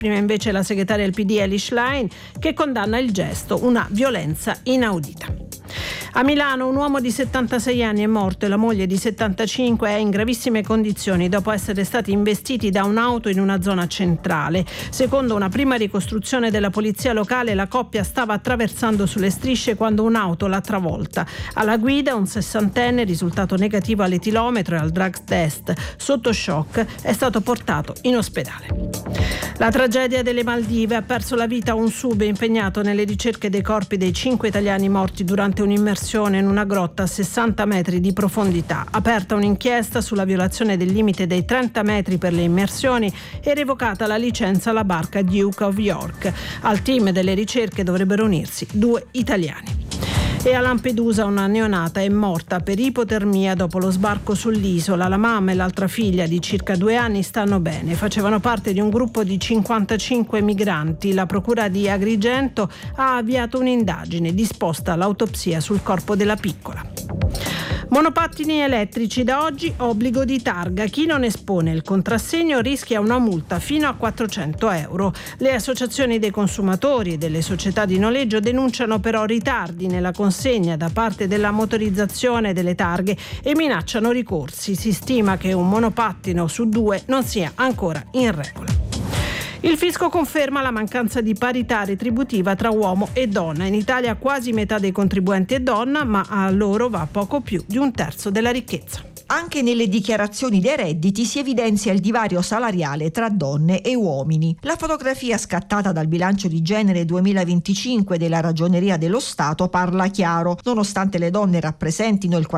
Prima invece la segretaria del PD Elly Schlein, che condanna il gesto, una violenza inaudita. A Milano un uomo di 76 anni è morto e la moglie di 75 è in gravissime condizioni dopo essere stati investiti da un'auto in una zona centrale. Secondo una prima ricostruzione della polizia locale, la coppia stava attraversando sulle strisce quando un'auto l'ha travolta. Alla guida un 60enne risultato negativo all'etilometro e al drug test. Sotto shock è stato portato in ospedale. La tragedia delle Maldive: ha perso la vita un sub impegnato nelle ricerche dei corpi dei 5 italiani morti durante un'immersione in una grotta a 60 metri di profondità. Aperta un'inchiesta sulla violazione del limite dei 30 metri per le immersioni e revocata la licenza alla barca Duke of York. Al team delle ricerche dovrebbero unirsi 2 italiani. E a Lampedusa una neonata è morta per ipotermia dopo lo sbarco sull'isola. La mamma e l'altra figlia di circa 2 anni stanno bene. Facevano parte di un gruppo di 55 migranti. La procura di Agrigento ha avviato un'indagine disposta all'autopsia sul corpo della piccola. Monopattini elettrici: da oggi obbligo di targa. Chi non espone il contrassegno rischia una multa fino a 400 euro. Le associazioni dei consumatori e delle società di noleggio denunciano però ritardi nella consegna da parte della motorizzazione delle targhe e minacciano ricorsi. Si stima che un monopattino su 2 non sia ancora in regola. Il fisco conferma la mancanza di parità retributiva tra uomo e donna. In Italia quasi metà dei contribuenti è donna, ma a loro va poco più di un terzo della ricchezza. Anche nelle dichiarazioni dei redditi si evidenzia il divario salariale tra donne e uomini. La fotografia scattata dal bilancio di genere 2025 della Ragioneria dello Stato parla chiaro. Nonostante le donne rappresentino il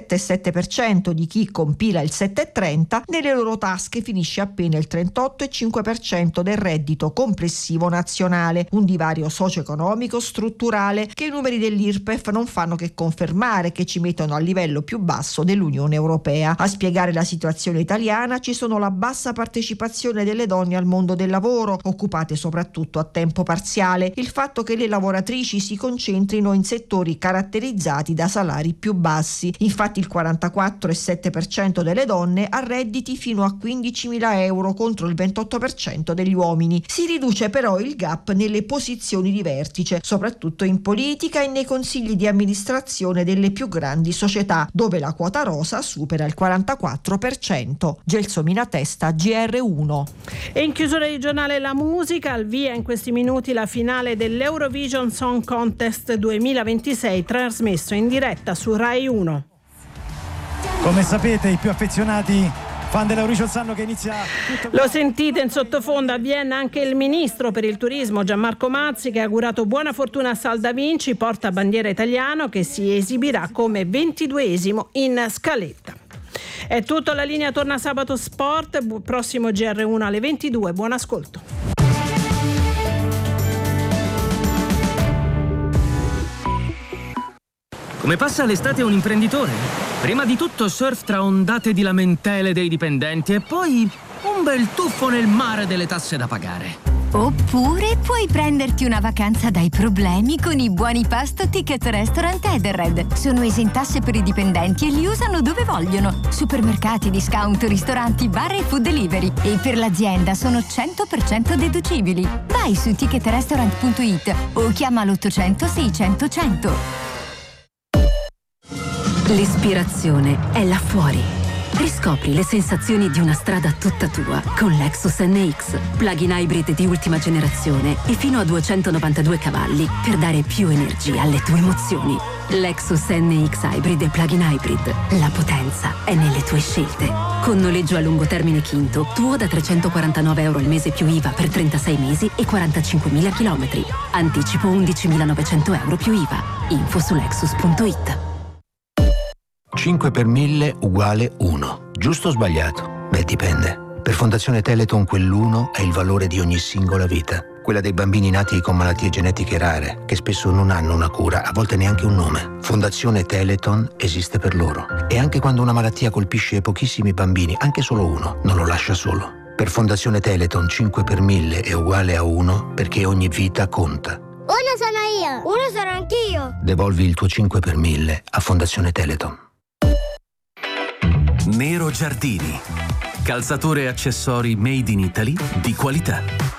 47,7% di chi compila il 7,30, nelle loro tasche finisce appena il 38,5% del reddito complessivo nazionale. Un divario socio-economico strutturale che i numeri dell'IRPEF non fanno che confermare, che ci mettono al livello più basso dell'Unione Europea. A spiegare la situazione italiana ci sono la bassa partecipazione delle donne al mondo del lavoro, occupate soprattutto a tempo parziale, il fatto che le lavoratrici si concentrino in settori caratterizzati da salari più bassi. Infatti il 44,7% delle donne ha redditi fino a 15.000 euro contro il 28% degli uomini. Si riduce però il gap nelle posizioni di vertice, soprattutto in politica e nei consigli di amministrazione delle più grandi società, dove la quota rosa supera il 44%. Gelsomina Testa, GR1. E in chiusura di giornale la musica: al via in questi minuti la finale dell'Eurovision Song Contest 2026, trasmesso in diretta su Rai 1. Come sapete, i più affezionati fan dell'Eurovision sanno che inizia tutto. Lo sentite in sottofondo, a Vienna anche il ministro per il turismo Gianmarco Mazzi, che ha augurato buona fortuna a Sal Da Vinci, portabandiera italiano, che si esibirà come 22esimo in scaletta. È tutto, la linea torna sabato sport, prossimo GR1 alle 22. Buon ascolto. Come passa l'estate un imprenditore? Prima di tutto surf tra ondate di lamentele dei dipendenti e poi un bel tuffo nel mare delle tasse da pagare. Oppure puoi prenderti una vacanza dai problemi con i buoni pasto Ticket Restaurant Edenred. Sono esentasse per i dipendenti e li usano dove vogliono. Supermercati, discount, ristoranti, bar e food delivery. E per l'azienda sono 100% deducibili. Vai su ticketrestaurant.it o chiama l'800 600 100. L'ispirazione è là fuori. Riscopri le sensazioni di una strada tutta tua con Lexus NX, plug-in hybrid di ultima generazione e fino a 292 cavalli per dare più energia alle tue emozioni. Lexus NX Hybrid e plug-in hybrid. La potenza è nelle tue scelte. Con noleggio a lungo termine Quinto, tuo da 349 euro al mese più IVA per 36 mesi e 45.000 chilometri. Anticipo 11.900 euro più IVA. Info su lexus.it. 5 per 1000 uguale 1. Giusto o sbagliato? Beh, dipende. Per Fondazione Teleton quell'1 è il valore di ogni singola vita. Quella dei bambini nati con malattie genetiche rare, che spesso non hanno una cura, a volte neanche un nome. Fondazione Teleton esiste per loro. E anche quando una malattia colpisce pochissimi bambini, anche solo uno, non lo lascia solo. Per Fondazione Teleton 5 per 1000 è uguale a 1 perché ogni vita conta. 1 sono io, 1 sono anch'io. Devolvi il tuo 5 per 1000 a Fondazione Teleton. Nero Giardini, calzature e accessori made in Italy di qualità.